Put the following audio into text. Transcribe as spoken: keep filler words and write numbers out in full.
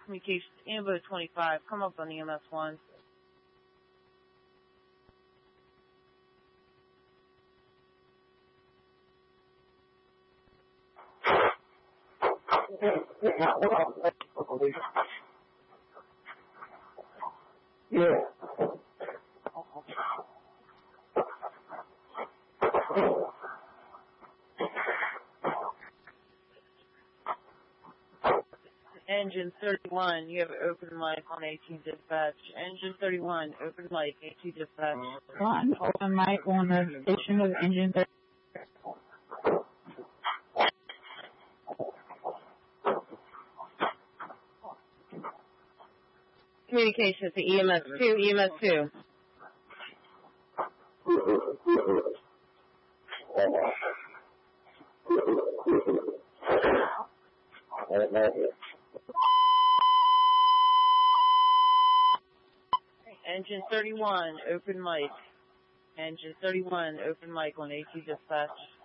communications, Ambo twenty-five, come up on E M S one. Yeah. Engine thirty-one, you have open mic on eighteen dispatch. Engine thirty-one, open mic, eighteen dispatch. One, open mic on the station of engine thirty-one. Communications to E M S two, E M S two. Engine thirty-one, open mic. Engine thirty-one, open mic on eighteen dispatch.